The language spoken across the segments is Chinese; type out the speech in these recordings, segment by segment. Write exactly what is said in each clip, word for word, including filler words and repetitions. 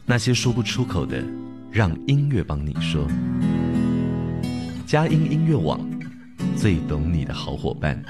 那些说不出口的，让音乐帮你说。佳音音乐网，最懂你的好伙伴。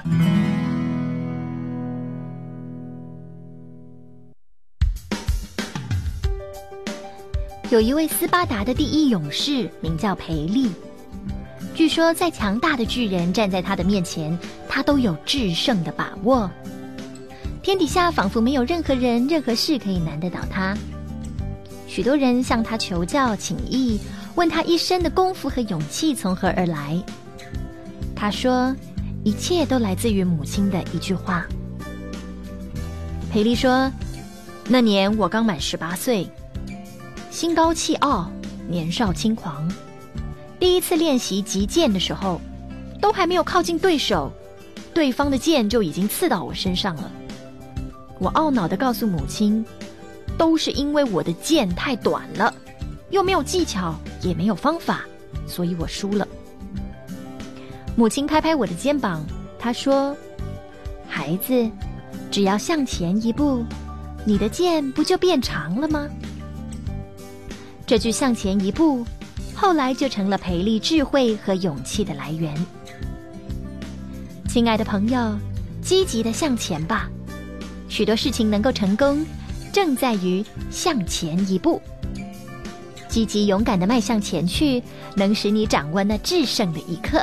有一位斯巴达的第一勇士，名叫培利。据说再强大的巨人站在他的面前，他都有制胜的把握。天底下仿佛没有任何人、任何事可以难得倒他。许多人向他求教请益，问他一生的功夫和勇气从何而来。他说，一切都来自于母亲的一句话。培利说，那年我刚满十八岁，心高气傲，年少轻狂。第一次练习击剑的时候，都还没有靠近对手，对方的剑就已经刺到我身上了。我懊恼地告诉母亲，都是因为我的剑太短了，又没有技巧，也没有方法，所以我输了。母亲拍拍我的肩膀，她说，孩子，只要向前一步，你的剑不就变长了吗？这句向前一步，后来就成了培利智慧和勇气的来源。亲爱的朋友，积极地向前吧，许多事情能够成功，正在于向前一步。积极勇敢地迈向前去，能使你掌握那制胜的一刻。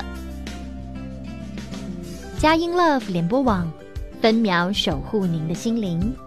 佳音 Love 联播网，分秒守护您的心灵。